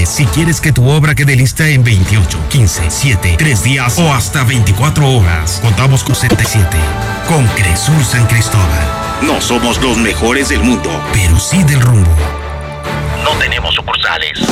si quieres que tu obra quede lista en 28, 15, 7, 3 días o hasta 24 horas. Contamos con 77. Con Cresur San Cristóbal. No somos los mejores del mundo, pero sí del rumbo. No tenemos sucursales.